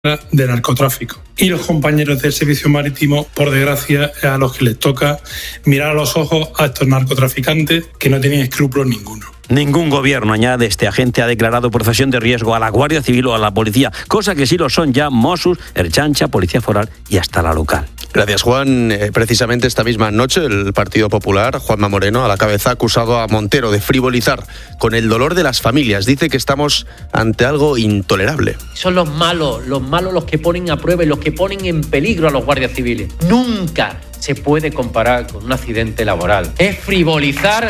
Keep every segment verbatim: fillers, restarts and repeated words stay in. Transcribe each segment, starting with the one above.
de narcotráfico. Y los compañeros del servicio marítimo, por desgracia, a los que les toca mirar a los ojos a estos narcotraficantes que no tenían escrúpulos ninguno. Ningún gobierno, añade, este agente ha declarado profesión de riesgo a la Guardia Civil o a la policía, cosa que sí lo son ya Mossos, Ertzaintza, Policía Foral y hasta la local. Gracias, Juan. Eh, precisamente esta misma noche el Partido Popular, Juanma Moreno, a la cabeza, ha acusado a Montero de frivolizar con el dolor de las familias. Dice que estamos ante algo intolerable. Son los malos, los malos los que ponen a prueba y los que ponen en peligro a los guardias civiles. Nunca se puede comparar con un accidente laboral. Es frivolizar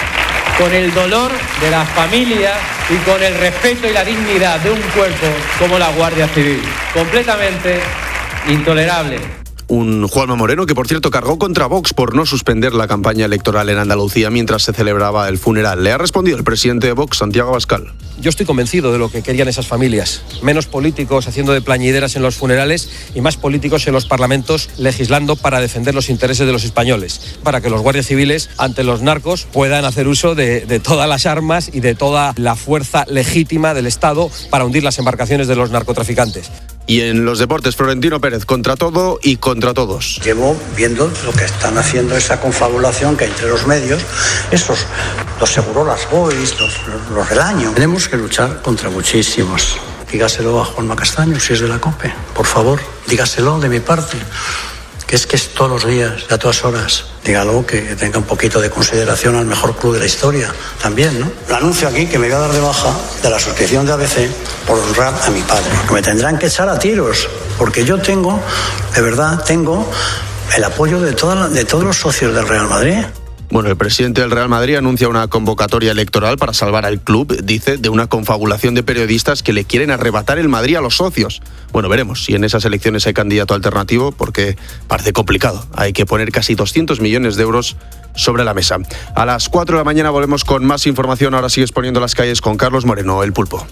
con el dolor de las familias y con el respeto y la dignidad de un cuerpo como la Guardia Civil. Completamente intolerable. Un Juanma Moreno que, por cierto, cargó contra Vox por no suspender la campaña electoral en Andalucía mientras se celebraba el funeral. Le ha respondido el presidente de Vox, Santiago Abascal. Yo estoy convencido de lo que querían esas familias. Menos políticos haciendo de plañideras en los funerales y más políticos en los parlamentos legislando para defender los intereses de los españoles. Para que los guardias civiles, ante los narcos, puedan hacer uso de, de todas las armas y de toda la fuerza legítima del Estado para hundir las embarcaciones de los narcotraficantes. Y en los deportes, Florentino Pérez, contra todo y contra todos. Llevo viendo lo que están haciendo, esa confabulación que hay entre los medios, esos, los Segurolas Boys, los, los del año. Tenemos que luchar contra muchísimos. Dígaselo a Juanma Castaño, si es de la COPE, por favor, dígaselo de mi parte, que es que es todos los días, a todas horas. Dígalo, que tenga un poquito de consideración al mejor club de la historia, también, ¿no? Lo anuncio aquí que me voy a dar de baja de la suscripción de A B C por honrar a mi padre. Me tendrán que echar a tiros, porque yo tengo, de verdad, tengo el apoyo de, toda, de todos los socios del Real Madrid. Bueno, el presidente del Real Madrid anuncia una convocatoria electoral para salvar al club, dice, de una confabulación de periodistas que le quieren arrebatar el Madrid a los socios. Bueno, veremos si en esas elecciones hay candidato alternativo, porque parece complicado. Hay que poner casi doscientos millones de euros sobre la mesa. A las cuatro de la mañana volvemos con más información. Ahora sigues poniendo las calles con Carlos Moreno, el Pulpo.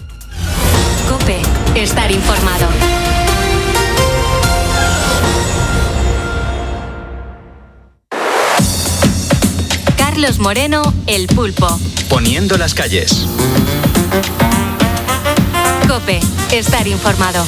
COPE, estar informado. Carlos Moreno, el Pulpo. Poniendo las calles. COPE, estar informado.